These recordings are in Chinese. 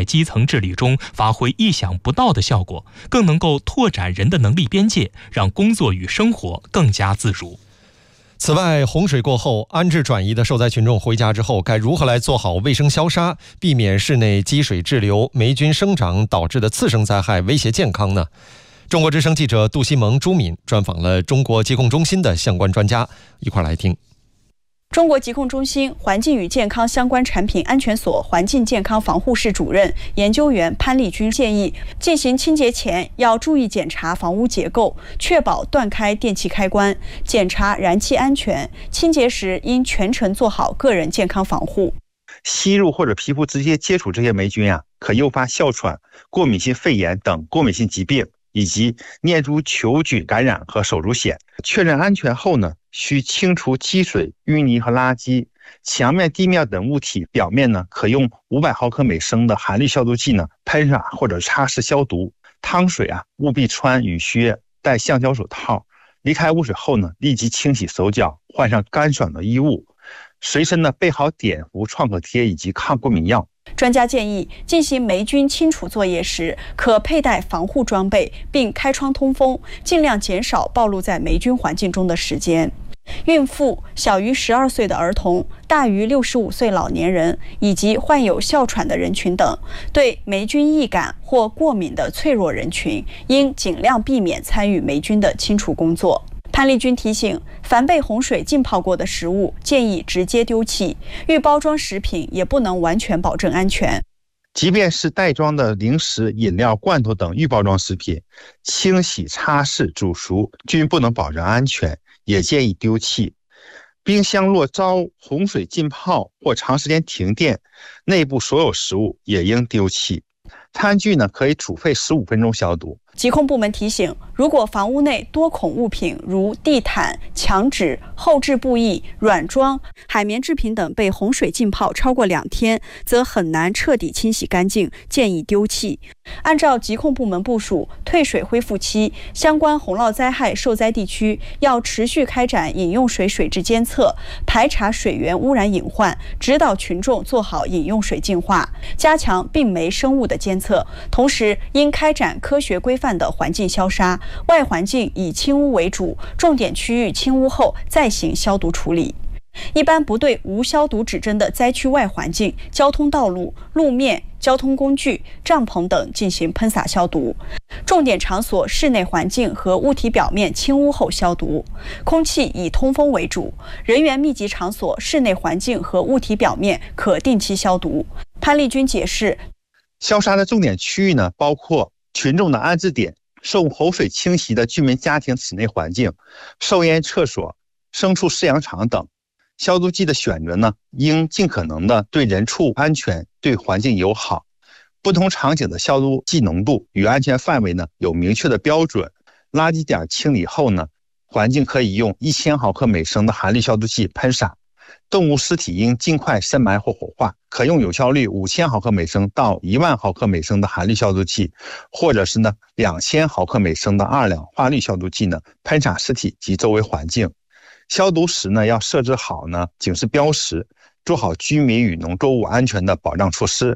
在基层治理中发挥意想不到的效果，更能够拓展人的能力边界，让工作与生活更加自如。 此外，洪水过后安置转移的受灾群众回家之后，该如何来做好卫生消杀，避免室内积水滞留、霉菌生长导致的次生灾害威胁健康呢？中国之声记者杜西蒙、朱敏专访了中国疾控中心的相关专家，一块来听。 中国疾控中心环境与健康相关产品安全所环境健康防护室主任研究员潘丽君建议，进行清洁前要注意检查房屋结构，确保断开电器开关，检查燃气安全。清洁时应全程做好个人健康防护。 吸入或者皮肤直接接触这些霉菌可诱发哮喘、过敏性肺炎等过敏性疾病，以及念珠球菌感染和手足癣。确认安全后呢，需清除积水、淤泥和垃圾。墙面、地面等物体表面呢，可用500毫克每升的含氯消毒剂呢喷洒或者擦拭消毒。汤水务必穿雨靴，戴橡胶手套。离开污水后呢，立即清洗手脚，换上干爽的衣物。随身呢备好碘伏、创可贴以及抗过敏药。 专家建议，进行霉菌清除作业时，可佩戴防护装备，并开窗通风，尽量减少暴露在霉菌环境中的时间。孕妇、小于12岁的儿童、大于65岁老年人以及患有哮喘的人群等，对霉菌易感或过敏的脆弱人群，应尽量避免参与霉菌的清除工作。潘丽君提醒，凡被洪水浸泡过的食物，建议直接丢弃；预包装食品也不能完全保证安全。 即便是袋装的零食、饮料、罐头等预包装食品，清洗、擦拭、煮熟均不能保证安全，也建议丢弃。冰箱若遭洪水浸泡或长时间停电，内部所有食物也应丢弃。餐具呢，可以煮沸15分钟消毒。 疾控部门提醒，如果房屋内多孔物品如地毯、墙纸、后置布艺、软装、海绵制品等被洪水浸泡超过2天，则很难彻底清洗干净，建议丢弃。按照疾控部门部署，退水恢复期，相关洪涝灾害受灾地区要持续开展饮用水水质监测，排查水源污染隐患，指导群众做好饮用水净化，加强病媒生物的监测。同时，应开展科学规范的环境消杀，外环境以清污为主，重点区域清污后再行消毒处理。一般不对无消毒指针的灾区外环境、交通道路、路面、交通工具、帐篷等进行喷洒消毒。重点场所室内环境和物体表面清污后消毒。空气以通风为主，人员密集场所室内环境和物体表面可定期消毒。潘丽君解释， 消杀的重点区域呢，包括群众的安置点、受洪水侵袭的居民家庭室内环境、受淹厕所、牲畜饲养场等。消毒剂的选择呢，应尽可能的对人畜安全、对环境友好。不同场景的消毒剂浓度与安全范围呢有明确的标准。垃圾点清理后呢，环境可以用1000毫克每升的含氯消毒剂喷洒。动物尸体应尽快深埋或火化，可用有效率5000毫克每升到10000毫克每升的含氯消毒剂，或者是呢2000毫克每升的2两化氯消毒剂呢喷洒尸体及周围环境。消毒时呢，要设置好呢警示标识，做好居民与农作物安全的保障措施。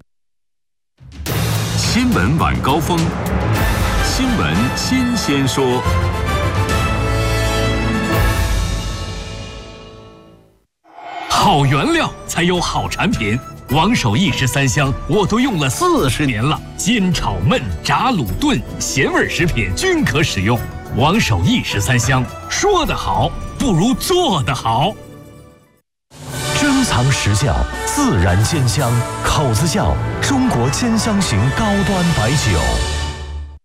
新闻晚高峰，新闻新鲜说。好原料才有好产品，王守义13香我都用了40年了，煎炒焖炸卤炖咸味食品均可使用。王守义13香，说得好不如做得好。 珍藏实窖，自然煎香，口子窖，中国煎香型高端白酒。